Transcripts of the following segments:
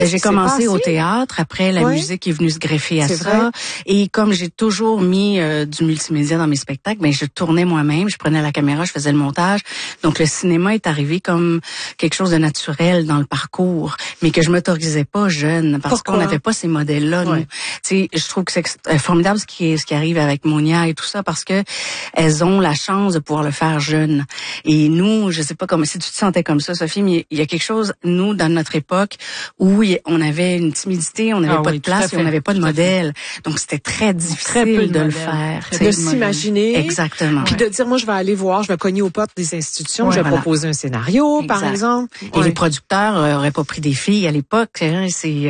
J'ai commencé au théâtre, après la musique est venue se greffer à ça. Vrai. Et comme j'ai toujours mis du multimédia dans mes spectacles, ben je tournais moi-même, je prenais la caméra, je faisais le montage. Donc le cinéma est arrivé comme quelque chose de naturel dans le parcours, mais que je m'autorisais pas jeune parce qu'on n'avait pas ces modèles-là. Nous. Tu sais, je trouve que c'est formidable ce qui arrive avec Monia et tout ça parce que elles ont la chance de pouvoir le faire jeune. Et nous, je sais pas comment si tu te sentais comme ça, Sophie, mais il y a quelque chose nous dans notre époque où on avait une timidité, on n'avait pas de place et on n'avait pas de modèle. Donc, c'était très difficile de le faire. De s'imaginer. Exactement. Puis de dire, moi, je vais aller voir, je vais cogner aux portes des institutions, je vais proposer un scénario, par exemple. Et les producteurs auraient pas pris des filles à l'époque. Hein,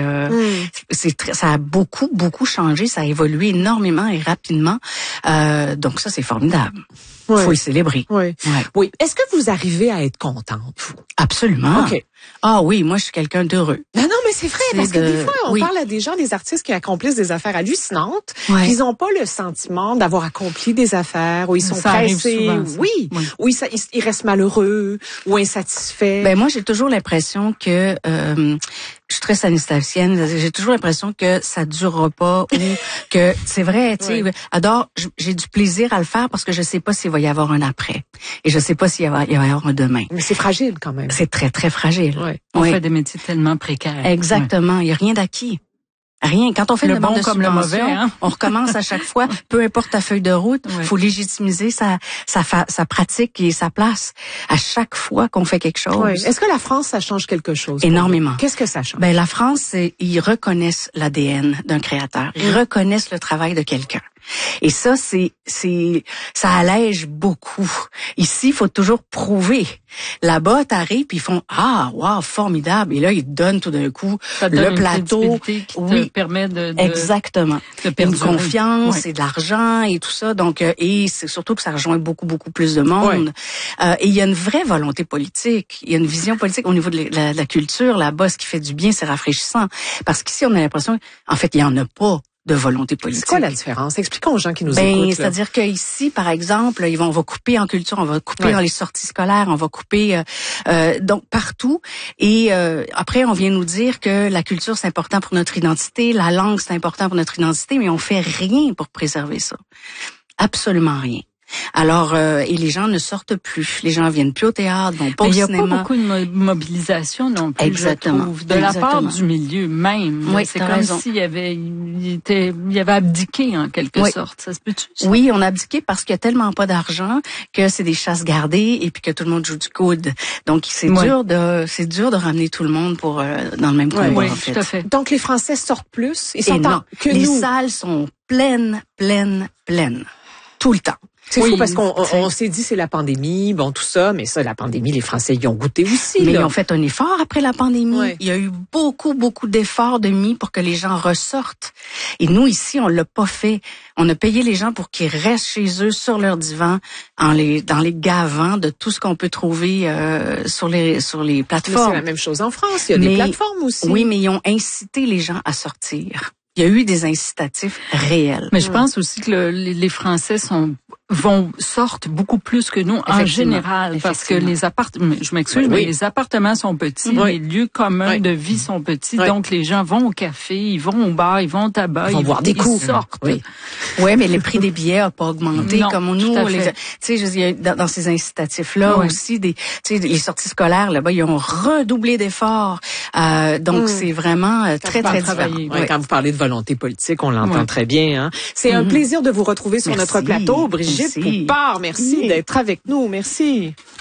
ça a beaucoup changé, ça a évolué énormément et rapidement. Donc, ça, c'est formidable. Faut le célébrer. Oui. Est-ce que vous arrivez à être contente, vous? Absolument. OK. Ah oui, moi je suis quelqu'un d'heureux. Non, mais c'est vrai, parce que des fois, on parle à des gens, des artistes qui accomplissent des affaires hallucinantes, puis ils n'ont pas le sentiment d'avoir accompli des affaires, où ils sont pressés, où ils restent malheureux, ou insatisfaits. Ben moi, j'ai toujours l'impression que je suis très sanistatienne, j'ai toujours l'impression que ça durera pas ou que c'est vrai, tu sais. Alors, j'ai du plaisir à le faire parce que je sais pas s'il va y avoir un après et je sais pas s'il va y avoir un demain. Mais c'est fragile quand même. C'est très très fragile. On fait des métiers tellement précaires. Exactement, il y a rien d'acquis. Rien. Quand on fait le une demande bon de comme subvention, le mauvais, hein? On recommence à chaque fois. Peu importe ta feuille de route, faut légitimiser sa pratique et sa place à chaque fois qu'on fait quelque chose. Est-ce que la France, ça change quelque chose? Énormément. Qu'est-ce que ça change? Ben la France, ils reconnaissent l'ADN d'un créateur. Ils reconnaissent le travail de quelqu'un. Et ça, ça allège beaucoup. Ici, il faut toujours prouver. Là-bas, t'arrives, puis ils font wow, formidable. Et là, ils te donnent tout d'un coup le plateau. Qui te permet de exactement. Une confiance et de l'argent et tout ça. Donc, et c'est surtout que ça rejoint beaucoup plus de monde. Et il y a une vraie volonté politique. Il y a une vision politique au niveau de la culture. Là-bas, ce qui fait du bien, c'est rafraîchissant. Parce qu'ici, on a l'impression, en fait, il y en a pas de volonté politique. C'est quoi la différence? Expliquons aux gens qui nous écoutent. C'est-à-dire qu'ici, par exemple, on va couper en culture, on va couper dans les sorties scolaires, on va couper donc partout. Et après, on vient nous dire que la culture, c'est important pour notre identité, la langue, c'est important pour notre identité, mais on fait rien pour préserver ça. Absolument rien. Alors, et les gens ne sortent plus. Les gens viennent plus au théâtre, vont pas au cinéma. Il n'y a pas beaucoup de mobilisation non plus, Exactement. je trouve, de la part du milieu même. Oui, c'est comme s'il avait abdiqué en quelque sorte. Ça se peut-tu? Ça? Oui, on a abdiqué parce qu'il y a tellement pas d'argent que c'est des chasses gardées et puis que tout le monde joue du coude. Donc c'est dur de ramener tout le monde pour dans le même combat. Oui, en fait. Tout à fait. Donc les Français sortent plus. Ils sont que les salles sont pleines tout le temps. C'est fou parce qu'on s'est dit c'est la pandémie, bon tout ça, mais ça la pandémie les Français y ont goûté aussi. Mais ils ont fait un effort après la pandémie. Il y a eu beaucoup d'efforts de mis pour que les gens ressortent. Et nous ici on l'a pas fait. On a payé les gens pour qu'ils restent chez eux sur leur divan dans les gavant de tout ce qu'on peut trouver sur les plateformes. Mais c'est la même chose en France, il y a des plateformes aussi. Oui, mais ils ont incité les gens à sortir. Il y a eu des incitatifs réels. Mais je pense aussi que les Français sortent beaucoup plus que nous en général parce que les appartements, je m'excuse, mais les appartements sont petits, les lieux communs de vie sont petits, donc les gens vont au café, ils vont au bar, ils vont au tabac, ils vont boire des coups, ils sortent. Oui, mais le prix des billets n'a pas augmenté comme nous. Tu sais, dans ces incitatifs-là aussi, les sorties scolaires, là-bas, ils ont redoublé d'efforts. Donc c'est vraiment très différent. Quand vous parlez de volonté politique, on l'entend très bien. Hein? C'est un plaisir de vous retrouver sur notre plateau, Brigitte Poupard. Merci d'être avec nous. Merci.